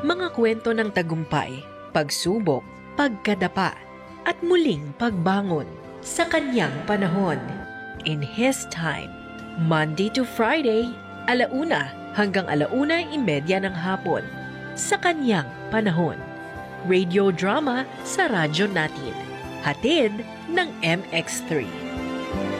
Mga kwento ng tagumpay, pagsubok, pagkadapa, at muling pagbangon sa kanyang panahon. In His time, Monday to Friday, 1:00 hanggang 1:30 ng hapon, sa kanyang panahon. Radio drama sa radyo natin. Hatid ng MX3.